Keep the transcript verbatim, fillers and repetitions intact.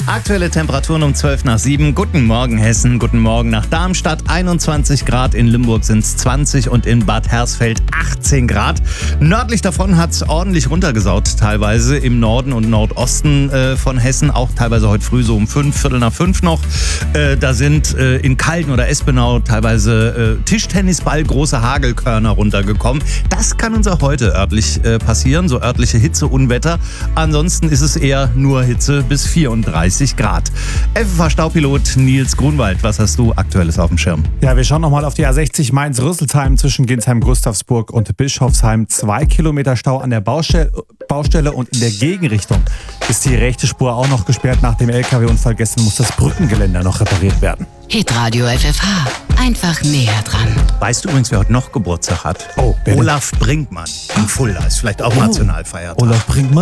Aktuelle Temperaturen um zwölf nach sieben. Guten Morgen Hessen, guten Morgen nach Darmstadt. einundzwanzig Grad, in Limburg sind es zwanzig und in Bad Hersfeld achtzehn Grad. Nördlich davon hat es ordentlich runtergesaut, teilweise im Norden und Nordosten äh, von Hessen. Auch teilweise heute früh so um fünf, Viertel nach fünf noch. Äh, da sind äh, in Calden oder Espenau teilweise äh, Tischtennisball große Hagelkörner runtergekommen. Das kann uns auch heute örtlich äh, passieren, so örtliche Hitzeunwetter. Ansonsten ist es eher nur Hitze bis vierunddreißig Grad. F F H-Staupilot Nils Grunwald, was hast du Aktuelles auf dem Schirm? Ja, wir schauen nochmal auf die A sechzig Mainz-Rüsselsheim zwischen Ginsheim-Gustavsburg und Bischofsheim. Zwei Kilometer Stau an der Baustelle, Baustelle und in der Gegenrichtung ist die rechte Spur auch noch gesperrt. Nach dem L K W-Unfall gestern muss das Brückengeländer noch repariert werden. Hitradio F F H. Einfach näher dran. Weißt du übrigens, wer heute noch Geburtstag hat? Oh, wer denn? Olaf Brinkmann in Fulda. Ist vielleicht auch Oh. Nationalfeiertag. Olaf Brinkmann?